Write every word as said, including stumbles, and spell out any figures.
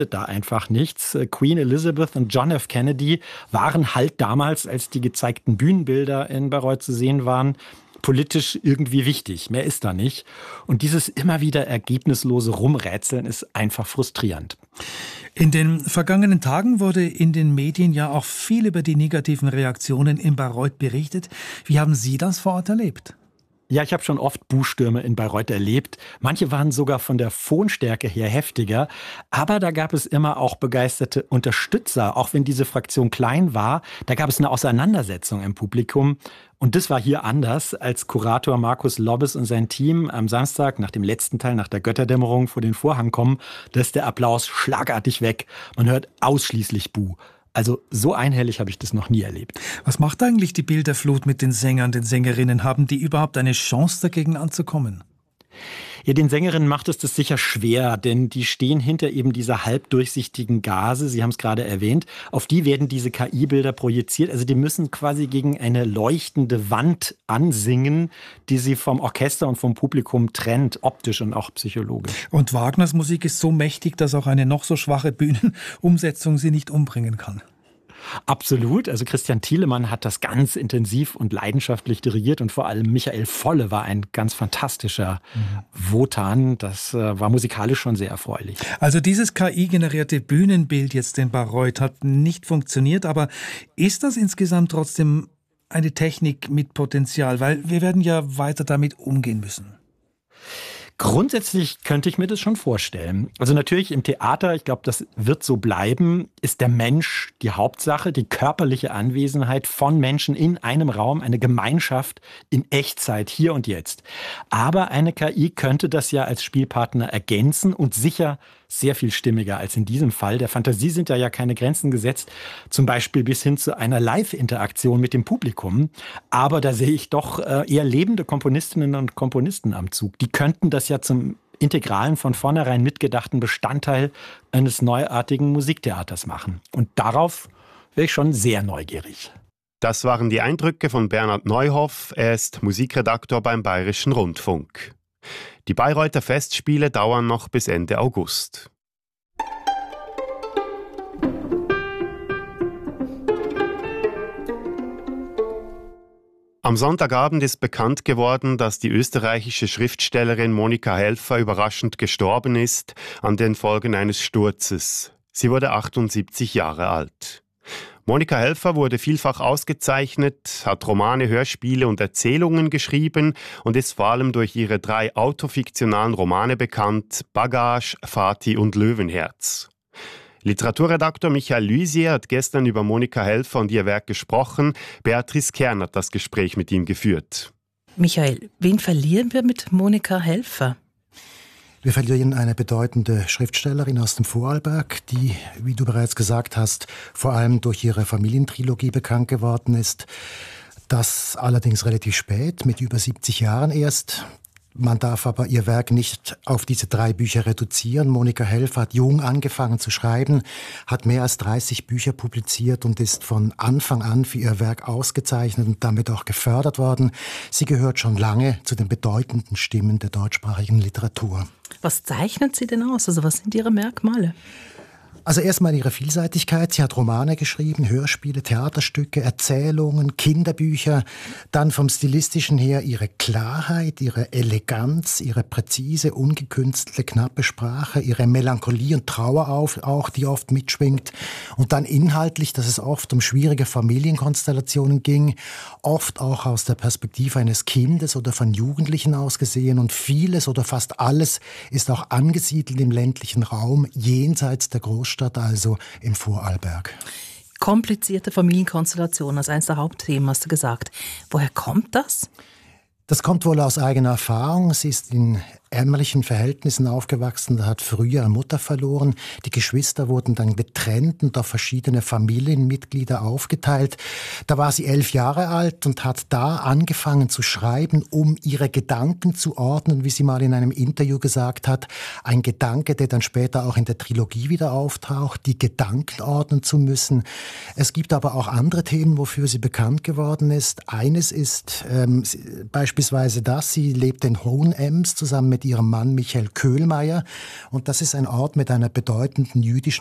da einfach nichts. Queen Elizabeth und John F. Kennedy waren halt damals, als die gezeigten Bühnenbilder in Bayreuth zu sehen waren, politisch irgendwie wichtig. Mehr ist da nicht. Und dieses immer wieder ergebnislose Rumrätseln ist einfach frustrierend. In den vergangenen Tagen wurde in den Medien ja auch viel über die negativen Reaktionen in Bayreuth berichtet. Wie haben Sie das vor Ort erlebt? Ja, ich habe schon oft Buhstürme in Bayreuth erlebt. Manche waren sogar von der Phonstärke her heftiger. Aber da gab es immer auch begeisterte Unterstützer, auch wenn diese Fraktion klein war. Da gab es eine Auseinandersetzung im Publikum. Und das war hier anders, als Kurator Markus Lobbes und sein Team am Samstag nach dem letzten Teil, nach der Götterdämmerung, vor den Vorhang kommen. Da ist der Applaus schlagartig weg. Man hört ausschließlich Buh. Also so einhellig habe ich das noch nie erlebt. Was macht eigentlich die Bilderflut mit den Sängern, den Sängerinnen? Haben die überhaupt eine Chance, dagegen anzukommen? Ja, den Sängerinnen macht es das sicher schwer, denn die stehen hinter eben dieser halbdurchsichtigen Gase, Sie haben es gerade erwähnt, auf die werden diese K I-Bilder projiziert. Also die müssen quasi gegen eine leuchtende Wand ansingen, die sie vom Orchester und vom Publikum trennt, optisch und auch psychologisch. Und Wagners Musik ist so mächtig, dass auch eine noch so schwache Bühnenumsetzung sie nicht umbringen kann. Absolut. Also Christian Thielemann hat das ganz intensiv und leidenschaftlich dirigiert und vor allem Michael Volle war ein ganz fantastischer mhm. Wotan. Das äh, war musikalisch schon sehr erfreulich. Also dieses K I-generierte Bühnenbild jetzt in Bayreuth hat nicht funktioniert, aber ist das insgesamt trotzdem eine Technik mit Potenzial? Weil wir werden ja weiter damit umgehen müssen. Grundsätzlich könnte ich mir das schon vorstellen. Also natürlich im Theater, ich glaube, das wird so bleiben, ist der Mensch die Hauptsache, die körperliche Anwesenheit von Menschen in einem Raum, eine Gemeinschaft in Echtzeit, hier und jetzt. Aber eine K I könnte das ja als Spielpartner ergänzen und sicher sehr viel stimmiger als in diesem Fall. Der Fantasie sind da ja keine Grenzen gesetzt, zum Beispiel bis hin zu einer Live-Interaktion mit dem Publikum. Aber da sehe ich doch eher lebende Komponistinnen und Komponisten am Zug. Die könnten das ja zum integralen, von vornherein mitgedachten Bestandteil eines neuartigen Musiktheaters machen. Und darauf wäre ich schon sehr neugierig. Das waren die Eindrücke von Bernhard Neuhoff. Er ist Musikredaktor beim Bayerischen Rundfunk. Die Bayreuther Festspiele dauern noch bis Ende August. Am Sonntagabend ist bekannt geworden, dass die österreichische Schriftstellerin Monika Helfer überraschend gestorben ist an den Folgen eines Sturzes. Sie wurde achtundsiebzig Jahre alt. Monika Helfer wurde vielfach ausgezeichnet, hat Romane, Hörspiele und Erzählungen geschrieben und ist vor allem durch ihre drei autofiktionalen Romane bekannt: Bagage, Vati und Löwenherz. Literaturredaktor Michael Lysier hat gestern über Monika Helfer und ihr Werk gesprochen. Beatrice Kern hat das Gespräch mit ihm geführt. Michael, wen verlieren wir mit Monika Helfer? Wir verlieren eine bedeutende Schriftstellerin aus dem Vorarlberg, die, wie du bereits gesagt hast, vor allem durch ihre Familientrilogie bekannt geworden ist. Das allerdings relativ spät, mit über siebzig Jahren erst. Man darf aber ihr Werk nicht auf diese drei Bücher reduzieren. Monika Helfer hat jung angefangen zu schreiben, hat mehr als dreißig Bücher publiziert und ist von Anfang an für ihr Werk ausgezeichnet und damit auch gefördert worden. Sie gehört schon lange zu den bedeutenden Stimmen der deutschsprachigen Literatur. Was zeichnet sie denn aus? Also was sind ihre Merkmale? Also erstmal ihre Vielseitigkeit. Sie hat Romane geschrieben, Hörspiele, Theaterstücke, Erzählungen, Kinderbücher. Dann vom Stilistischen her ihre Klarheit, ihre Eleganz, ihre präzise, ungekünstelte, knappe Sprache, ihre Melancholie und Trauer auch, die oft mitschwingt. Und dann inhaltlich, dass es oft um schwierige Familienkonstellationen ging, oft auch aus der Perspektive eines Kindes oder von Jugendlichen aus gesehen. Und vieles oder fast alles ist auch angesiedelt im ländlichen Raum, jenseits der Großstadt. Stadt, also im Vorarlberg. Komplizierte Familienkonstellation als eines der Hauptthemen, hast du gesagt. Woher kommt das? Das kommt wohl aus eigener Erfahrung. Sie ist in ärmlichen Verhältnissen aufgewachsen, hat früher eine Mutter verloren. Die Geschwister wurden dann getrennt und auf verschiedene Familienmitglieder aufgeteilt. Da war sie elf Jahre alt und hat da angefangen zu schreiben, um ihre Gedanken zu ordnen, wie sie mal in einem Interview gesagt hat. Ein Gedanke, der dann später auch in der Trilogie wieder auftaucht, die Gedanken ordnen zu müssen. Es gibt aber auch andere Themen, wofür sie bekannt geworden ist. Eines ist ähm, beispielsweise das, sie lebt in Hohenems zusammen mit mit ihrem Mann Michael Köhlmeier. Und das ist ein Ort mit einer bedeutenden jüdischen